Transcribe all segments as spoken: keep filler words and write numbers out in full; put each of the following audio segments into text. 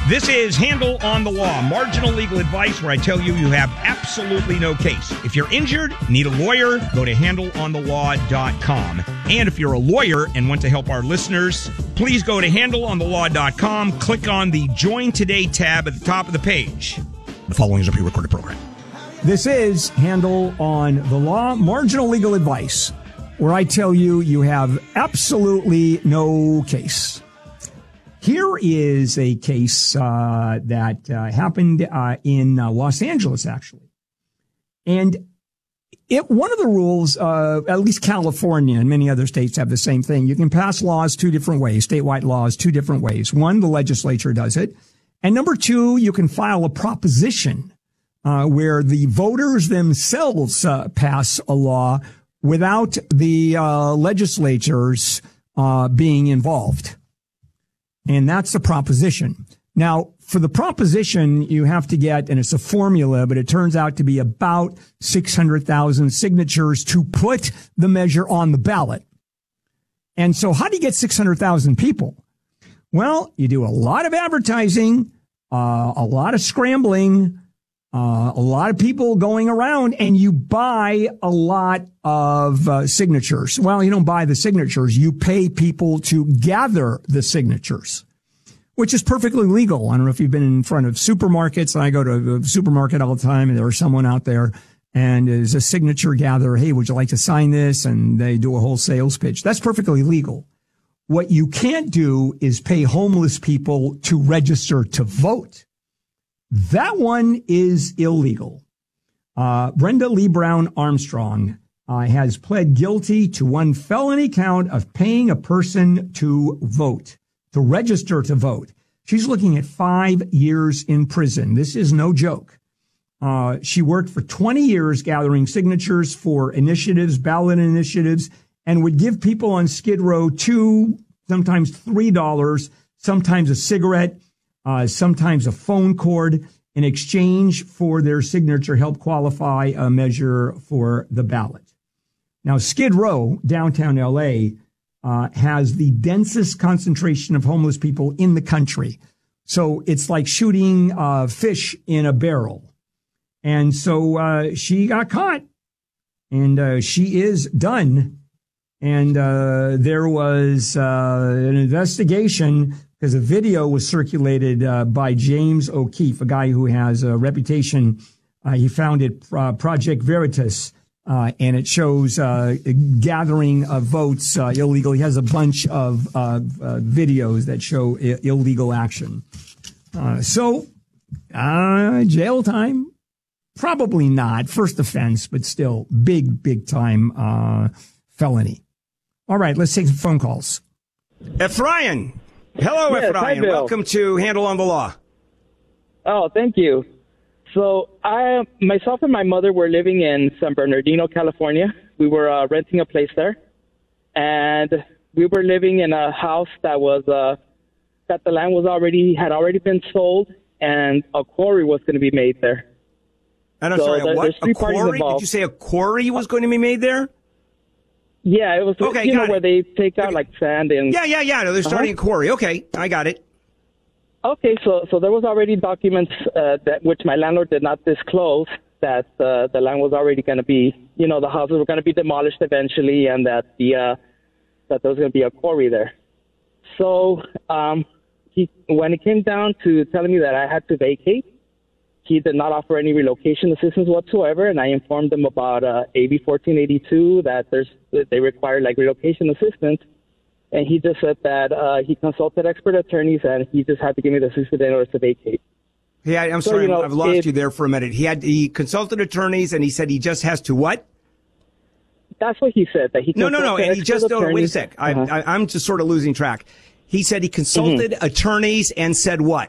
This is Handle on the Law, marginal legal advice where I tell you you have absolutely no case. If you're injured, need a lawyer, go to handle on the law dot com. And if you're a lawyer and want to help our listeners, please go to handle on the law dot com, click on the Join Today tab at the top of the page. The following is a pre-recorded program. This is Handle on the Law, marginal legal advice, where I tell you you have absolutely no case. Here is a case uh, that uh, happened uh, in uh, Los Angeles, actually. And it, one of the rules, uh, at least California and many other states have the same thing. You can pass laws two different ways, statewide laws two different ways. One, the legislature does it. And number two, you can file a proposition uh, where the voters themselves uh, pass a law without the uh, legislatures uh, being involved. And that's the proposition. Now, for the proposition, you have to get, and it's a formula, but it turns out to be about six hundred thousand signatures to put the measure on the ballot. And so how do you get six hundred thousand people? Well, you do a lot of advertising, uh, a lot of scrambling, uh, a lot of people going around, and you buy a lot of uh, signatures. Well, you don't buy the signatures. You pay people to gather the signatures, which is perfectly legal. I don't know if you've been in front of supermarkets. I go to a supermarket all the time, and there's someone out there, and is a signature gatherer. Hey, would you like to sign this? And they do a whole sales pitch. That's perfectly legal. What you can't do is pay homeless people to register to vote. That one is illegal. Uh, Brenda Lee Brown Armstrong uh, has pled guilty to one felony count of paying a person to vote, to register to vote. She's looking at five years in prison. This is no joke. Uh, she worked for twenty years gathering signatures for initiatives, ballot initiatives, and would give people on Skid Row two, sometimes three dollars, sometimes a cigarette, uh, sometimes a phone cord in exchange for their signature, help qualify a measure for the ballot. Now, Skid Row, downtown L A, uh, has the densest concentration of homeless people in the country. So it's like shooting uh, fish in a barrel. And so uh, she got caught, and uh, she is done. And uh, there was uh, an investigation because a video was circulated uh, by James O'Keefe, a guy who has a reputation. Uh, he founded uh, Project Veritas, uh, and it shows uh, gathering of votes uh, illegal. He has a bunch of uh, uh, videos that show I- illegal action. Uh, so uh, jail time? Probably not. First offense, but still big, big time uh, felony. All right, let's take some phone calls. Ephraim. Hello, yes, Ephraim. hi, Bill. Welcome to Handle on the Law. Oh, thank you. So I, myself and my mother were living in San Bernardino, California. We were uh, renting a place there, and we were living in a house that was uh, that the land was already had already been sold, and a quarry was going to be made there. And I'm so sorry, there, what? there's three A parties quarry? involved. Did you say a quarry was going to be made there? Yeah, it was. Okay, you know got where it. they take out like sand and. Yeah, yeah, yeah. No, they're starting Uh-huh. a quarry. Okay, I got it. Okay, so so there was already documents uh, that which my landlord did not disclose that uh, the land was already going to be, you know, the houses were going to be demolished eventually, and that the uh, that there was going to be a quarry there. So um, he when it came down to telling me that I had to vacate, he did not offer any relocation assistance whatsoever, and I informed him about uh, A B fourteen eighty-two that there's that they require like relocation assistance. And he just said that uh, he consulted expert attorneys, and he just had to give me the sixty-day notice to vacate. Yeah, I'm So, sorry, you know, I've lost it- you there for a minute. He had he consulted attorneys, and he said he just has to what? That's what he said. That he No, no, no. consulted And he expert just, no, wait a attorneys. sec. I, Uh-huh. I, I'm just sort of losing track. He said he consulted Mm-hmm. attorneys and said what?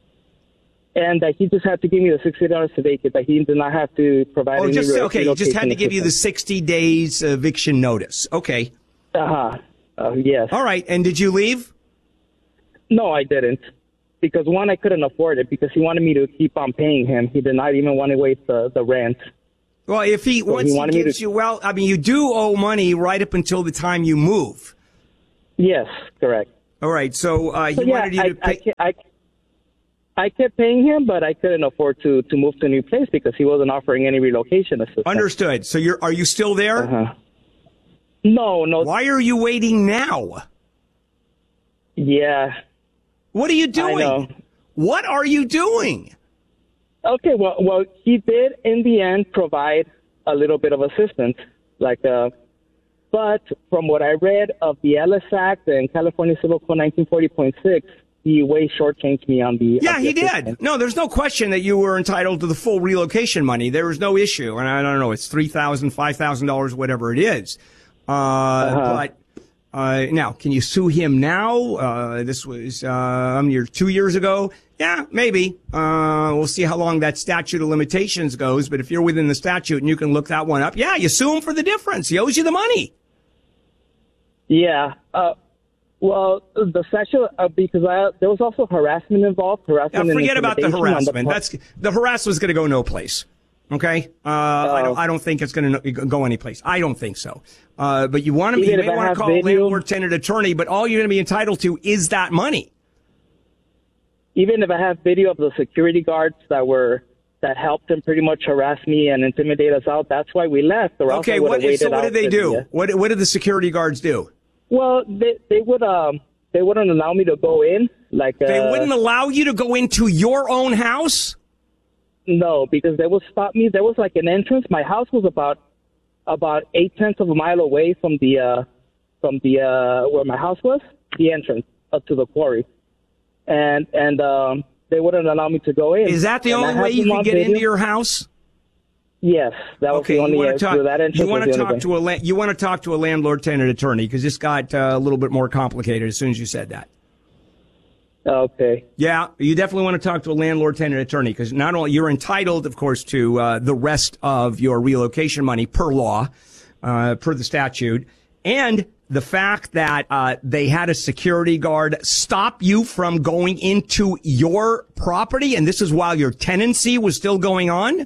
And that he just had to give me the sixty dollars to vacate. That he did not have to provide Oh, any just, re- okay, he just had to relocation give you the assistance. sixty days eviction notice. Okay. Uh-huh. Uh, yes. All right. And did you leave? No, I didn't. Because, one, I couldn't afford it because he wanted me to keep on paying him. He did not even want to waste the, the rent. Well, if he, So once he he, wanted me gives to- you, well, I mean, you do owe money right up until the time you move. Yes, correct. All right. So uh, he So, yeah, wanted you I, to I, pay. I, I kept paying him, but I couldn't afford to, to move to a new place because he wasn't offering any relocation assistance. Understood. So you're are you still there? Uh-huh. No, no. Why are you waiting now? Yeah. What are you doing? I know. What are you doing? Okay, well, well, he did in the end provide a little bit of assistance, like, uh, but from what I read of the Ellis Act and California Civil Code nineteen forty point six, he way shortchanged me on the. Yeah, on the he assistance. did. No, there's no question that you were entitled to the full relocation money. There was no issue, and I don't know, it's three thousand dollars, five thousand dollars, whatever it is. Uh, uh-huh. But. Uh, now, can you sue him now? Uh, this was, um, year, two years ago. Yeah, maybe. Uh, we'll see how long that statute of limitations goes. But if you're within the statute and you can look that one up, yeah, you sue him for the difference. He owes you the money. Yeah. Uh, well, the statute, uh, because I, there was also harassment involved. Harassment. Now, forget and about the harassment. The That's, the harassment's going to go no place. Okay? Uh, uh, I don't, I don't think it's going to go anyplace. I don't think so. Uh, but you want to, you may want to call a landlord tenant attorney, but all you're going to be entitled to is that money. Even if I have video of the security guards that were, that helped him pretty much harass me and intimidate us out, that's why we left. Or okay, else I what, so what did they do? The, what, what did the security guards do? Well, they, they would, um, they wouldn't allow me to go in. Like, They uh, wouldn't allow you to go into your own house? No, because they would stop me. There was like an entrance. My house was about about eight tenths of a mile away from the uh, from the uh, where my house was, the entrance up to the quarry, and and um, they wouldn't allow me to go in. Is that the and only way you can get video. into your house? Yes, that was okay, the only you way. want to talk, that entrance you want to talk way. to a la- you want to talk to a landlord tenant attorney because this got uh, a little bit more complicated as soon as you said that. Okay. Yeah, you definitely want to talk to a landlord tenant attorney because not only you're entitled, of course, to uh, the rest of your relocation money per law, uh, per the statute, and the fact that uh, they had a security guard stop you from going into your property, and this is while your tenancy was still going on?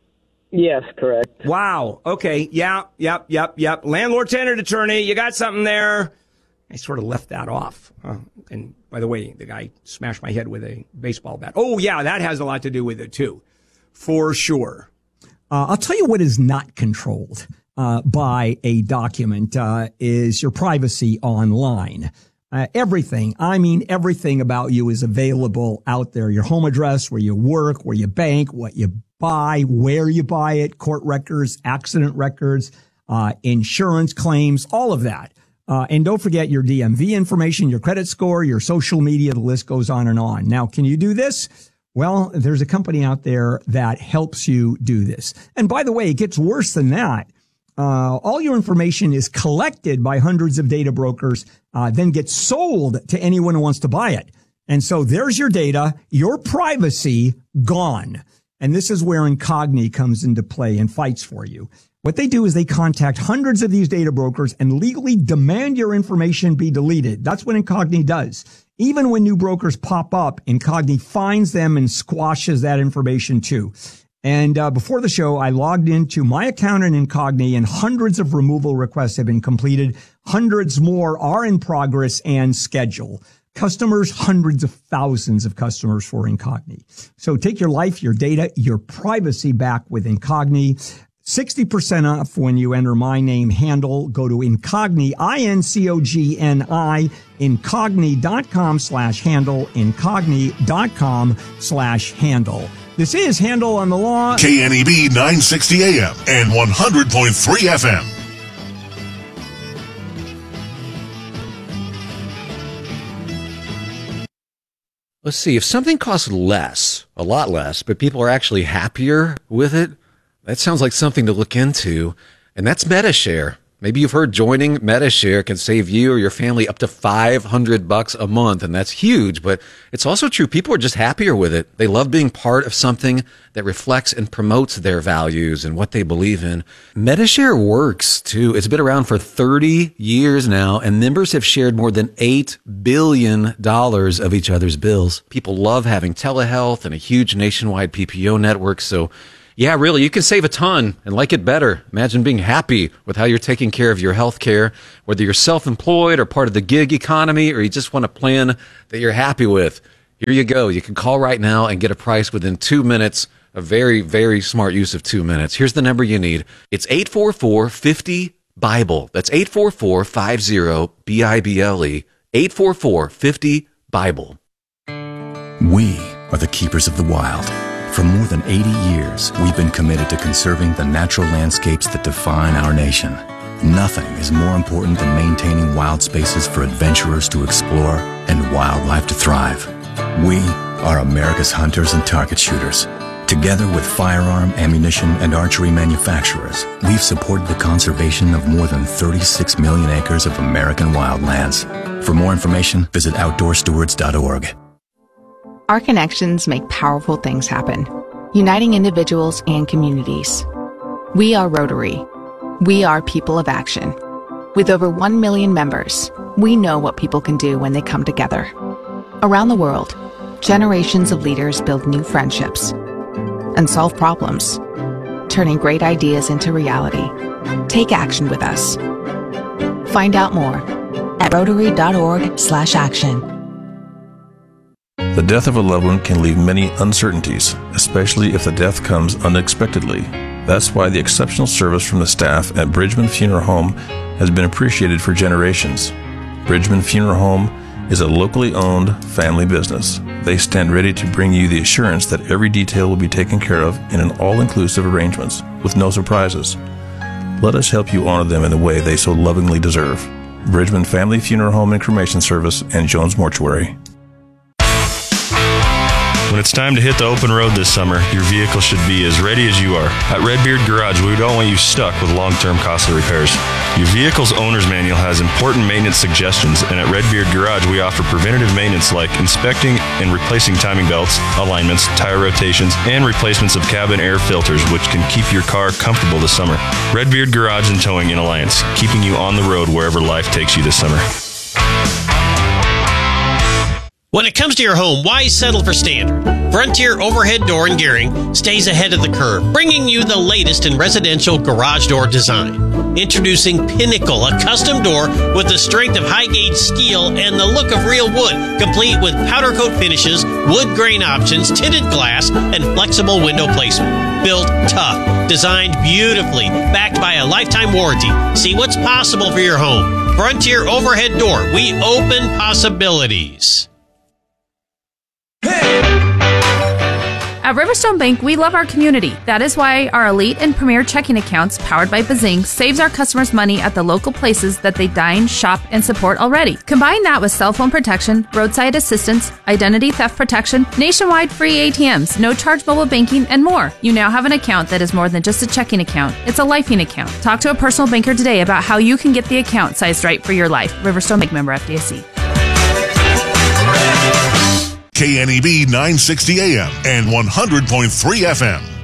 Yes, correct. Wow. Okay. Yeah, yep, yep, yep. Landlord tenant attorney, you got something there. I sort of left that off. Uh, and by the way, the guy smashed my head with a baseball bat. Oh, yeah, that has a lot to do with it, too. For sure. Uh, I'll tell you what is not controlled uh, by a document uh, is your privacy online. Uh, everything, I mean, everything about you is available out there. Your home address, where you work, where you bank, what you buy, where you buy it, court records, accident records, uh, insurance claims, all of that. Uh, and don't forget your D M V information, your credit score, your social media, the list goes on and on. Now, can you do this? Well, there's a company out there that helps you do this. And by the way, it gets worse than that. Uh, all your information is collected by hundreds of data brokers, uh, then gets sold to anyone who wants to buy it. And so there's your data, your privacy gone. And this is where Incogni comes into play and fights for you. What they do is they contact hundreds of these data brokers and legally demand your information be deleted. That's what Incogni does. Even when new brokers pop up, Incogni finds them and squashes that information too. And uh, before the show, I logged into my account in Incogni and hundreds of removal requests have been completed. Hundreds more are in progress and schedule. Customers, hundreds of thousands of customers for Incogni. So take your life, your data, your privacy back with Incogni. sixty percent off when you enter my name handle. Go to Incogni, I N C O G N I, incogni.com slash handle, incogni.com slash handle. This is Handle on the Law. K N E B nine sixty A M and one hundred point three F M. Let's see, if something costs less, a lot less, but people are actually happier with it, that sounds like something to look into, and that's MediShare. Maybe you've heard joining MediShare can save you or your family up to five hundred bucks a month, and that's huge, but it's also true. People are just happier with it. They love being part of something that reflects and promotes their values and what they believe in. MediShare works, too. It's been around for thirty years now, and members have shared more than eight billion dollars of each other's bills. People love having telehealth and a huge nationwide P P O network, so yeah, really, you can save a ton and like it better. Imagine being happy with how you're taking care of your health care, whether you're self-employed or part of the gig economy, or you just want a plan that you're happy with. Here you go. You can call right now and get a price within two minutes. A very, very smart use of two minutes. Here's the number you need. It's eight four four, five zero, BIBLE. That's eight four four, five zero, B I B L E. eight four four, five zero, BIBLE. We are the keepers of the wild. For more than eighty years, we've been committed to conserving the natural landscapes that define our nation. Nothing is more important than maintaining wild spaces for adventurers to explore and wildlife to thrive. We are America's hunters and target shooters. Together with firearm, ammunition, and archery manufacturers, we've supported the conservation of more than thirty-six million acres of American wildlands. For more information, visit outdoor stewards dot org. Our connections make powerful things happen, uniting individuals and communities. We are Rotary. We are people of action. With over one million members, we know what people can do when they come together. Around the world, generations of leaders build new friendships and solve problems, turning great ideas into reality. Take action with us. Find out more at rotary dot org slash action. The death of a loved one can leave many uncertainties, especially if the death comes unexpectedly. That's why the exceptional service from the staff at Bridgman Funeral Home has been appreciated for generations. Bridgman Funeral Home is a locally owned family business. They stand ready to bring you the assurance that every detail will be taken care of in an all-inclusive arrangements with no surprises. Let us help you honor them in the way they so lovingly deserve. Bridgman Family Funeral Home and Cremation Service and Jones Mortuary. When it's time to hit the open road this summer, your vehicle should be as ready as you are. At Redbeard Garage, we don't want you stuck with long-term costly repairs. Your vehicle's owner's manual has important maintenance suggestions, and at Redbeard Garage, we offer preventative maintenance like inspecting and replacing timing belts, alignments, tire rotations, and replacements of cabin air filters, which can keep your car comfortable this summer. Redbeard Garage and Towing in Alliance, keeping you on the road wherever life takes you this summer. When it comes to your home, why settle for standard? Frontier Overhead Door in Gearing stays ahead of the curve, bringing you the latest in residential garage door design. Introducing Pinnacle, a custom door with the strength of high-gauge steel and the look of real wood, complete with powder coat finishes, wood grain options, tinted glass, and flexible window placement. Built tough, designed beautifully, backed by a lifetime warranty. See what's possible for your home. Frontier Overhead Door. We open possibilities. At Riverstone Bank, we love our community. That is why our elite and premier checking accounts, powered by Bazing, saves our customers money at the local places that they dine, shop, and support already. Combine that with cell phone protection, roadside assistance, identity theft protection, nationwide free A T Ms, no charge mobile banking, and more. You now have an account that is more than just a checking account. It's a lifing account. Talk to a personal banker today about how you can get the account sized right for your life. Riverstone Bank, member F D I C. K N E B nine sixty A M and one hundred point three F M.